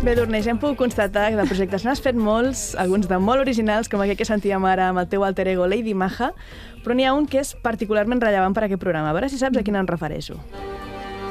Bé, Dornell, ja hem pogut constatar que de projectes n'has fet molts, alguns de molt originals, com aquest que sentíem ara amb el teu alter ego Lady Maja, però n'hi ha un que és particularment rellevant per a aquest programa. A veure si saps a quin em refereixo.